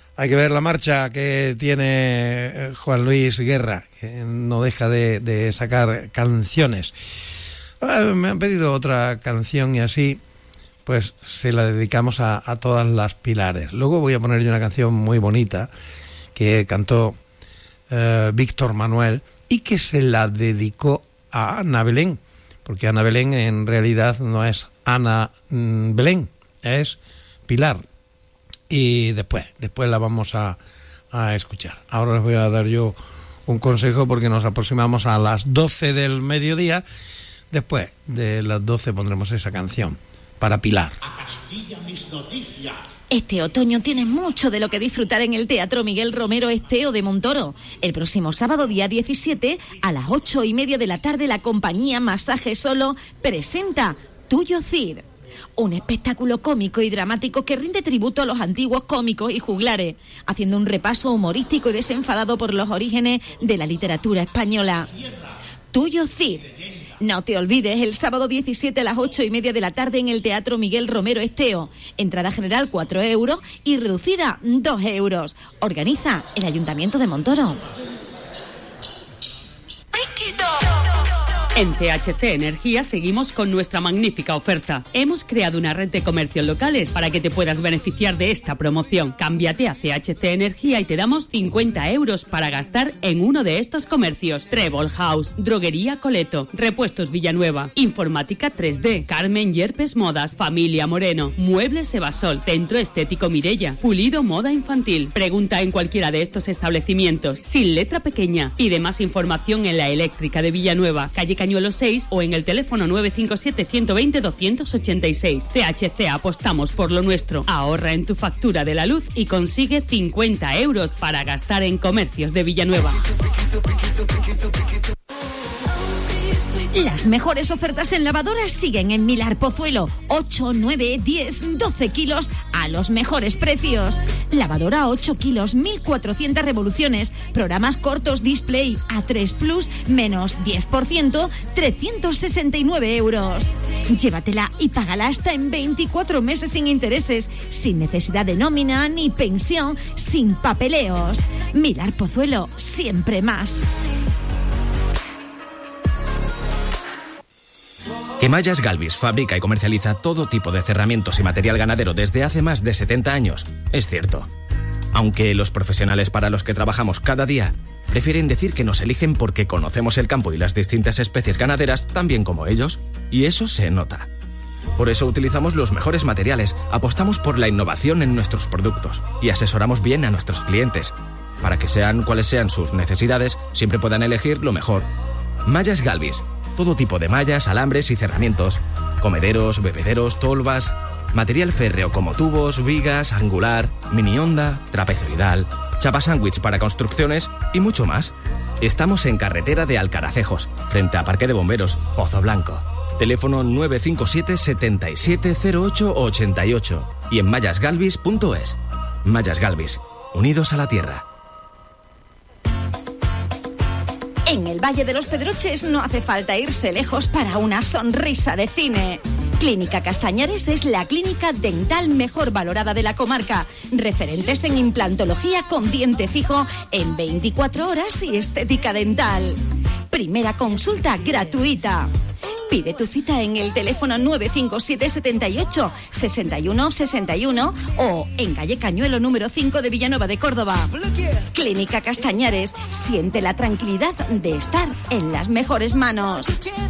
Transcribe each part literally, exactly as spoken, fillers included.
Hay que ver la marcha que tiene Juan Luis Guerra, que no deja de, de sacar canciones. Ah, me han pedido otra canción y así, pues se la dedicamos a, a todas las Pilares. Luego voy a poner yo una canción muy bonita que cantó eh, Víctor Manuel y que se la dedicó a Ana Belén, porque Ana Belén en realidad no es Ana mmm, Belén, es Pilar. Y después, después la vamos a, a escuchar. Ahora les voy a dar yo un consejo porque nos aproximamos a las doce del mediodía. Después de las doce pondremos esa canción para Pilar. A Castilla mis noticias. Este otoño tienes mucho de lo que disfrutar en el Teatro Miguel Romero Esteo de Montoro. El próximo sábado, día diecisiete, a las ocho y media de la tarde, la compañía Masaje Solo presenta Tuyo Cid. Un espectáculo cómico y dramático que rinde tributo a los antiguos cómicos y juglares, haciendo un repaso humorístico y desenfadado por los orígenes de la literatura española. Tuyo Cid. No te olvides, el sábado diecisiete a las ocho y media de la tarde en el Teatro Miguel Romero Esteo. Entrada general cuatro euros y reducida dos euros. Organiza el Ayuntamiento de Montoro. En C H C Energía seguimos con nuestra magnífica oferta. Hemos creado una red de comercios locales para que te puedas beneficiar de esta promoción. Cámbiate a C H C Energía y te damos cincuenta euros para gastar en uno de estos comercios. Trébol House, Droguería Coleto, Repuestos Villanueva, Informática tres D, Carmen Yerpes Modas, Familia Moreno, Muebles Evasol, Centro Estético Mirella, Pulido Moda Infantil. Pregunta en cualquiera de estos establecimientos, sin letra pequeña. Pide más información en la Eléctrica de Villanueva, calle Cañuelo seis o en el teléfono nueve cinco siete, uno dos cero, dos ocho seis. C H C, apostamos por lo nuestro. Ahorra en tu factura de la luz y consigue cincuenta euros para gastar en comercios de Villanueva. Las mejores ofertas en lavadoras siguen en Milar Pozuelo. ocho, nueve, diez, doce kilos a los mejores precios. Lavadora ocho kilos, mil cuatrocientas revoluciones. Programas cortos display A tres Plus, menos diez por ciento, trescientos sesenta y nueve euros. Llévatela y págala hasta en veinticuatro meses sin intereses, sin necesidad de nómina ni pensión, sin papeleos. Milar Pozuelo, siempre más. Emallas Galvis fabrica y comercializa todo tipo de cerramientos y material ganadero desde hace más de setenta años. Es cierto. Aunque los profesionales para los que trabajamos cada día prefieren decir que nos eligen porque conocemos el campo y las distintas especies ganaderas tan bien como ellos, y eso se nota. Por eso utilizamos los mejores materiales, apostamos por la innovación en nuestros productos y asesoramos bien a nuestros clientes. Para que sean cuales sean sus necesidades, siempre puedan elegir lo mejor. Mallas Galvis. Todo tipo de mallas, alambres y cerramientos. Comederos, bebederos, tolvas. Material férreo como tubos, vigas, angular, mini onda, trapezoidal, chapa sándwich para construcciones y mucho más. Estamos en carretera de Alcaracejos, frente a Parque de Bomberos, Pozo Blanco. Teléfono nueve cinco siete, setenta y siete, cero ocho, ochenta y ocho y en mallas galvis punto es. Mallas Galvis, unidos a la tierra. En el Valle de los Pedroches no hace falta irse lejos para una sonrisa de cine. Clínica Castañares es la clínica dental mejor valorada de la comarca. Referentes en implantología con diente fijo en veinticuatro horas y estética dental. Primera consulta gratuita. Pide tu cita en el teléfono nueve cinco siete, setenta y ocho, sesenta y uno, sesenta y uno o en calle Cañuelo número cinco de Villanueva de Córdoba. Clínica Castañares, siente la tranquilidad de estar en las mejores manos.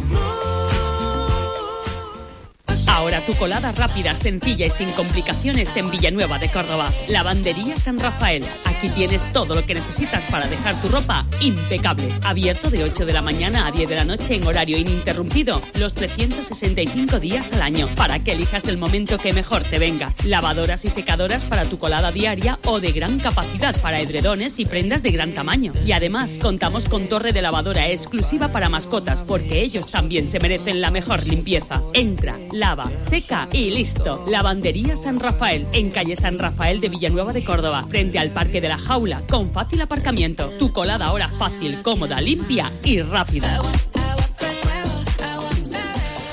Ahora tu colada rápida, sencilla y sin complicaciones en Villanueva de Córdoba. Lavandería San Rafael. Aquí tienes todo lo que necesitas para dejar tu ropa impecable. Abierto de ocho de la mañana a diez de la noche en horario ininterrumpido, los trescientos sesenta y cinco días al año, para que elijas el momento que mejor te venga. Lavadoras y secadoras para tu colada diaria o de gran capacidad para edredones y prendas de gran tamaño. Y además contamos con torre de lavadora exclusiva para mascotas, porque ellos también se merecen la mejor limpieza. Entra, lava, seca y listo. Lavandería San Rafael, en calle San Rafael de Villanueva de Córdoba, frente al Parque de la Jaula, con fácil aparcamiento. Tu colada ahora fácil, cómoda, limpia y rápida.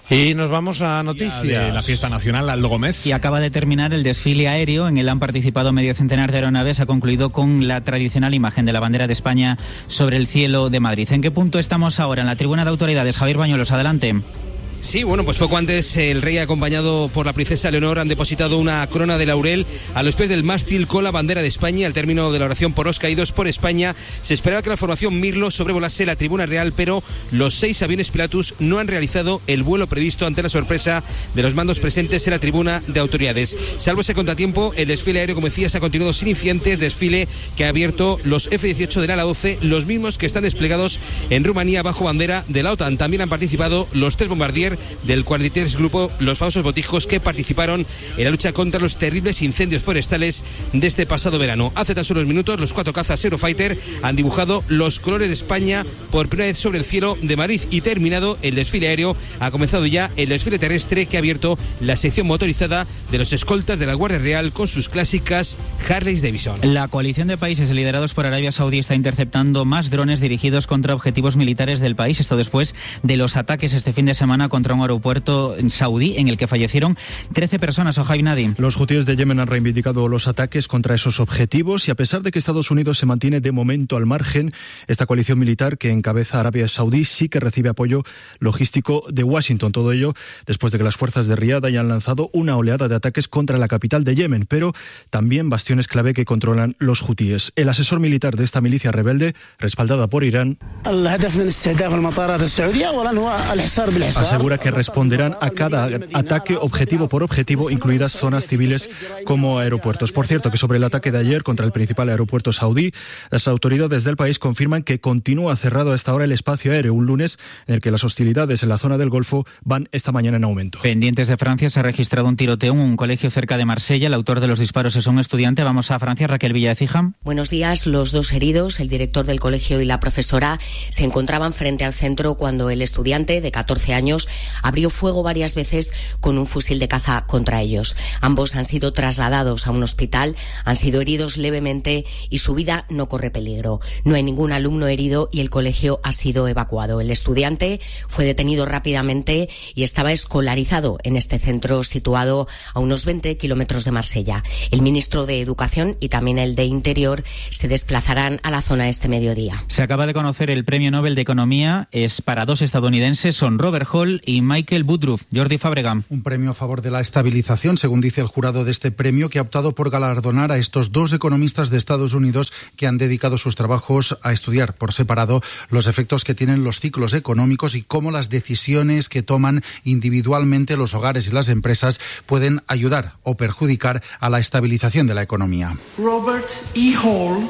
Y nos vamos a noticias. De la fiesta nacional, Aldo Gómez. Y acaba de terminar el desfile aéreo. En él han participado medio centenar de aeronaves. Ha concluido con la tradicional imagen de la bandera de España sobre el cielo de Madrid. ¿En qué punto estamos ahora? En la tribuna de autoridades. Javier Bañuelos, adelante. Sí, bueno, pues poco antes el rey, acompañado por la princesa Leonor, han depositado una corona de laurel a los pies del mástil con la bandera de España. Al término de la oración por los caídos por España, se esperaba que la formación Mirlo sobrevolase la tribuna real, pero los seis aviones Pilatus no han realizado el vuelo previsto ante la sorpresa de los mandos presentes en la tribuna de autoridades. Salvo ese contratiempo, el desfile aéreo, como decías, ha continuado sin incidentes, desfile que ha abierto los F dieciocho del ala doce, los mismos que están desplegados en Rumanía bajo bandera de la OTAN. También han participado los tres bombardier del cuarenta y tres Grupo, los famosos botijos que participaron en la lucha contra los terribles incendios forestales de este pasado verano. Hace tan solo unos minutos, los cuatro cazas Eurofighter han dibujado los colores de España por primera vez sobre el cielo de Madrid, y terminado el desfile aéreo, ha comenzado ya el desfile terrestre, que ha abierto la sección motorizada de los escoltas de la Guardia Real con sus clásicas Harley Davidson. La coalición de países liderados por Arabia Saudí está interceptando más drones dirigidos contra objetivos militares del país. Esto después de los ataques este fin de semana contra un aeropuerto saudí en el que fallecieron trece personas. Ojaib Nadi. Los hutíes de Yemen han reivindicado los ataques contra esos objetivos, y a pesar de que Estados Unidos se mantiene de momento al margen, esta coalición militar que encabeza Arabia Saudí sí que recibe apoyo logístico de Washington. Todo ello después de que las fuerzas de Riad hayan lanzado una oleada de ataques contra la capital de Yemen, pero también bastiones clave que controlan los hutíes. El asesor militar de esta milicia rebelde, respaldada por Irán, asegura que responderán a cada ataque objetivo por objetivo, incluidas zonas civiles como aeropuertos. Por cierto, que sobre el ataque de ayer contra el principal aeropuerto saudí, las autoridades del país confirman que continúa cerrado a esta hora el espacio aéreo, un lunes en el que las hostilidades en la zona del Golfo van esta mañana en aumento. Pendientes de Francia, se ha registrado un tiroteo en un colegio cerca de Marsella. El autor de los disparos es un estudiante. Vamos a Francia. Raquel Villaecija. Buenos días. Los dos heridos, el director del colegio y la profesora, se encontraban frente al centro cuando el estudiante de catorce años abrió fuego varias veces con un fusil de caza contra ellos. Ambos han sido trasladados a un hospital, han sido heridos levemente y su vida no corre peligro. No hay ningún alumno herido y el colegio ha sido evacuado. El estudiante fue detenido rápidamente y estaba escolarizado en este centro situado a unos veinte kilómetros de Marsella. El ministro de Educación y también el de Interior se desplazarán a la zona este mediodía. Se acaba de conocer el premio Nobel de Economía. Es para dos estadounidenses, son Robert Hall y Michael Woodruff. Jordi Fábrega. Un premio a favor de la estabilización, según dice el jurado de este premio, que ha optado por galardonar a estos dos economistas de Estados Unidos que han dedicado sus trabajos a estudiar por separado los efectos que tienen los ciclos económicos y cómo las decisiones que toman individualmente los hogares y las empresas pueden ayudar o perjudicar a la estabilización de la economía. Robert E. Hall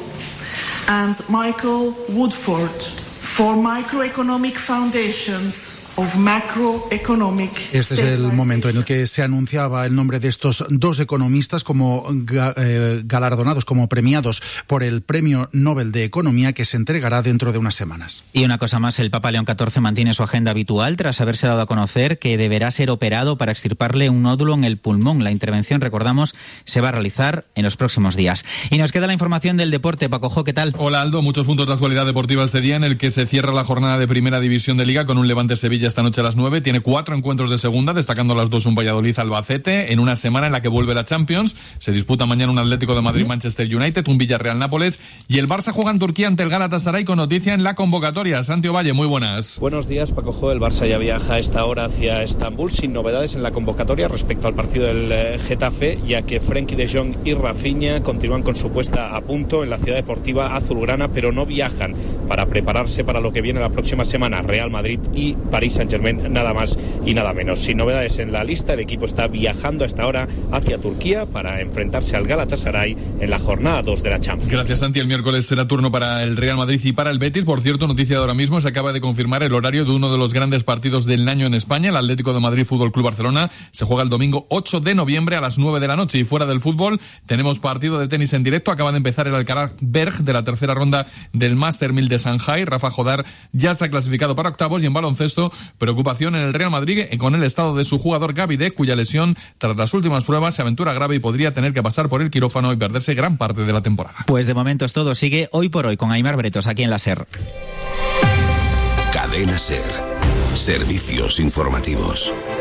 and Michael Woodford for Microeconomic Foundations of Macroeconomic. Este es el momento en el que se anunciaba el nombre de estos dos economistas como eh, galardonados, como premiados por el Premio Nobel de Economía, que se entregará dentro de unas semanas. Y una cosa más, el Papa León catorce mantiene su agenda habitual tras haberse dado a conocer que deberá ser operado para extirparle un nódulo en el pulmón. La intervención, recordamos, se va a realizar en los próximos días. Y nos queda la información del deporte. Paco Jo, ¿qué tal? Hola Aldo, muchos puntos de actualidad deportiva este día en el que se cierra la jornada de Primera División de Liga con un Levante Sevilla esta noche a las nueve. Tiene cuatro encuentros de segunda, destacando las dos un Valladolid-Albacete, en una semana en la que vuelve la Champions. Se disputa mañana un Atlético de Madrid-Manchester United, un Villarreal-Nápoles, y el Barça juega en Turquía ante el Galatasaray, con noticia en la convocatoria. Santi Ovalle, muy buenas. Buenos días, Paco Jo. El Barça ya viaja a esta hora hacia Estambul, sin novedades en la convocatoria respecto al partido del eh, Getafe, ya que Frenkie de Jong y Rafinha continúan con su puesta a punto en la ciudad deportiva azulgrana, pero no viajan para prepararse para lo que viene la próxima semana, Real Madrid y París Saint-Germain, nada más y nada menos. Sin novedades en la lista, el equipo está viajando a esta hora hacia Turquía para enfrentarse al Galatasaray en la jornada dos de la Champions. Gracias, Santi. El miércoles será turno para el Real Madrid y para el Betis. Por cierto, noticia de ahora mismo, se acaba de confirmar el horario de uno de los grandes partidos del año en España. El Atlético de Madrid Fútbol Club Barcelona se juega el domingo ocho de noviembre a las nueve de la noche. Y fuera del fútbol tenemos partido de tenis en directo. Acaba de empezar el Alcaraz Berg de la tercera ronda del Master mil de Shanghai. Rafa Jodar ya se ha clasificado para octavos. Y en baloncesto, preocupación en el Real Madrid con el estado de su jugador Gavide, cuya lesión tras las últimas pruebas se aventura grave y podría tener que pasar por el quirófano y perderse gran parte de la temporada. Pues de momento es todo. Sigue Hoy por Hoy con Aimar Bretos aquí en la SER. Cadena SER. Servicios informativos.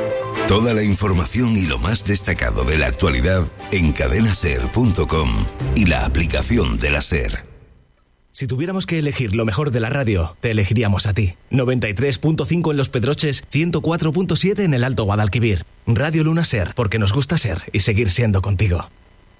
Toda la información y lo más destacado de la actualidad en cadena ser punto com y la aplicación de la SER. Si tuviéramos que elegir lo mejor de la radio, te elegiríamos a ti. noventa y tres punto cinco en Los Pedroches, ciento cuatro punto siete en el Alto Guadalquivir. Radio Luna SER, porque nos gusta ser y seguir siendo contigo.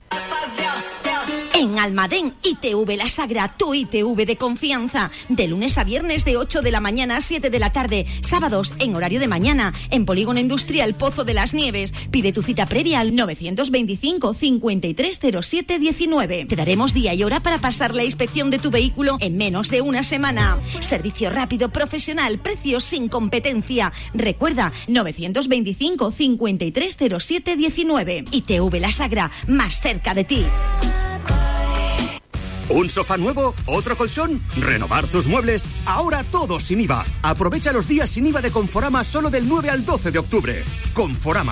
En Almadén, I T V La Sagra, tu I T V de confianza. De lunes a viernes de ocho de la mañana a siete de la tarde. Sábados en horario de mañana. En Polígono Industrial Pozo de las Nieves. Pide tu cita previa al novecientos veinticinco, cincuenta y tres cero siete diecinueve. Te daremos día y hora para pasar la inspección de tu vehículo en menos de una semana. Servicio rápido, profesional, precios sin competencia. Recuerda, novecientos veinticinco, cincuenta y tres cero siete diecinueve. I T V La Sagra, más cerca de ti. ¿Un sofá nuevo? ¿Otro colchón? ¿Renovar tus muebles? Ahora todo sin I V A. Aprovecha los días sin I V A de Conforama solo del nueve al doce de octubre. Conforama.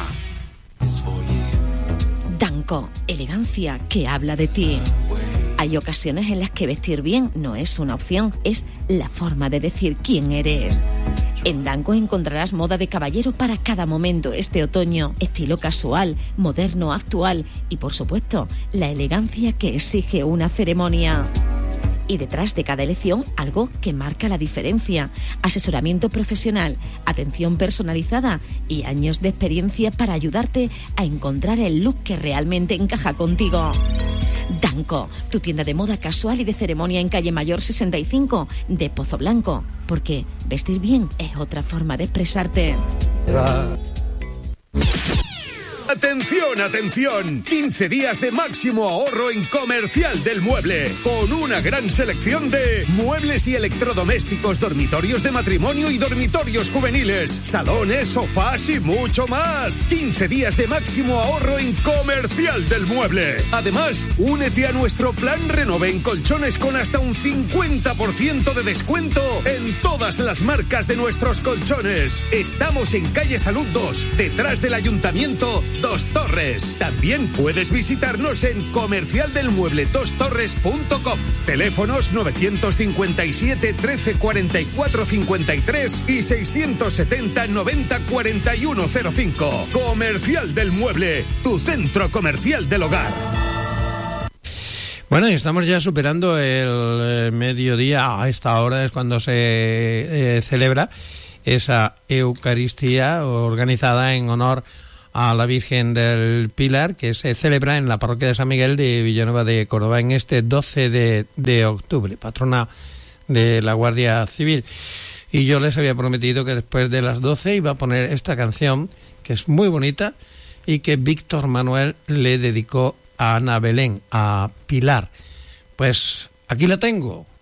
Danco, elegancia que habla de ti. Hay ocasiones en las que vestir bien no es una opción, es la forma de decir quién eres. En Danco encontrarás moda de caballero para cada momento este otoño, estilo casual, moderno, actual y, por supuesto, la elegancia que exige una ceremonia. Y detrás de cada elección, algo que marca la diferencia. Asesoramiento profesional, atención personalizada y años de experiencia para ayudarte a encontrar el look que realmente encaja contigo. Danco, tu tienda de moda casual y de ceremonia en Calle Mayor sesenta y cinco de Pozo Blanco, porque vestir bien es otra forma de expresarte. ¡Atención, atención! quince días de máximo ahorro en Comercial del Mueble, con una gran selección de muebles y electrodomésticos, dormitorios de matrimonio y dormitorios juveniles, salones, sofás y mucho más. quince días de máximo ahorro en Comercial del Mueble. Además, únete a nuestro plan Renove en colchones con hasta un cincuenta por ciento de descuento en todas las marcas de nuestros colchones. Estamos en calle Salud dos, detrás del Ayuntamiento Dos Torres. También puedes visitarnos en comercial del mueble dos torres punto com. Teléfonos novecientos cincuenta y siete, trece cuarenta y cuatro cincuenta y tres y seiscientos setenta, noventa cuarenta y uno cero cinco. Comercial del Mueble, tu centro comercial del hogar. Bueno, y estamos ya superando el mediodía. A esta hora es cuando se eh, celebra esa Eucaristía organizada en honor a la Virgen del Pilar, que se celebra en la parroquia de San Miguel de Villanueva de Córdoba en este doce de octubre, patrona de la Guardia Civil. Y yo les había prometido que después de las doce iba a poner esta canción, que es muy bonita, y que Víctor Manuel le dedicó a Ana Belén, a Pilar. Pues aquí la tengo.